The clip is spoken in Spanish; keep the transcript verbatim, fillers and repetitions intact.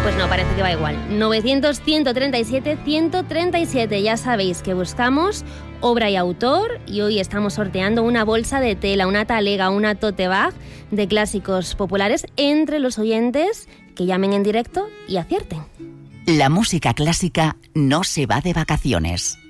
Pues no, parece que va igual. novecientos, ciento treinta y siete, ciento treinta y siete. Ya sabéis que buscamos obra y autor y hoy estamos sorteando una bolsa de tela, una talega, una tote bag de clásicos populares entre los oyentes que llamen en directo y acierten. La música clásica no se va de vacaciones.